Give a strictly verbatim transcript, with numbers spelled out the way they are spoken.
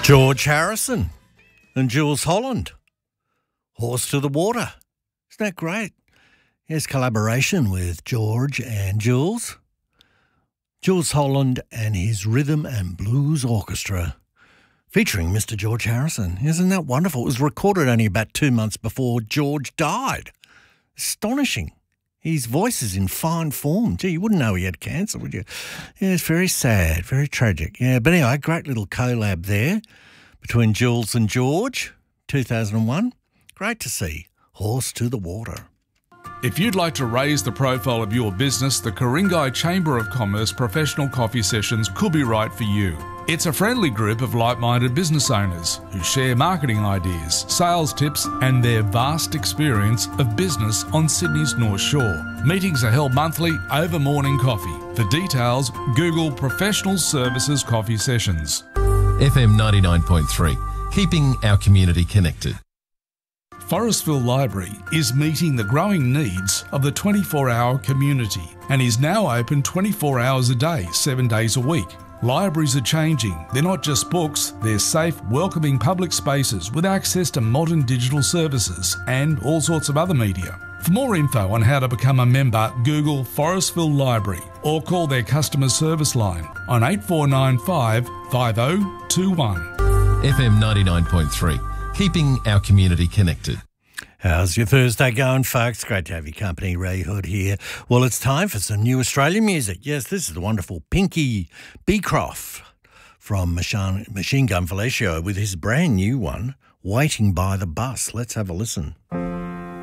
George Harrison and Jools Holland. Horse to the Water. Isn't that great? Here's collaboration with George and Jools. Jools Holland and his Rhythm and Blues Orchestra, featuring Mister George Harrison. Isn't that wonderful? It was recorded only about two months before George died. Astonishing. His voice is in fine form. Gee, you wouldn't know he had cancer, would you? Yeah, it's very sad, very tragic. Yeah, but anyway, great little collab there between Jools and George, two thousand one. Great to see. Horse to the Water. If you'd like to raise the profile of your business, the Ku-ring-gai Chamber of Commerce Professional Coffee Sessions could be right for you. It's a friendly group of like-minded business owners who share marketing ideas, sales tips and their vast experience of business on Sydney's North Shore. Meetings are held monthly over morning coffee. For details, Google Professional Services Coffee Sessions. F M ninety-nine point three, keeping our community connected. Forestville Library is meeting the growing needs of the twenty-four hour community and is now open twenty-four hours a day, seven days a week. Libraries are changing. They're not just books, they're safe, welcoming public spaces with access to modern digital services and all sorts of other media. For more info on how to become a member, Google Forestville Library or call their customer service line on eight four nine five, five oh two one. F M ninety-nine point three, keeping our community connected. How's your Thursday going, folks? Great to have your company. Ray Hood here. Well, it's time for some new Australian music. Yes, this is the wonderful Pinky Beecroft from Machine, Machine Gun Felicio with his brand new one, Waiting by the Bus. Let's have a listen.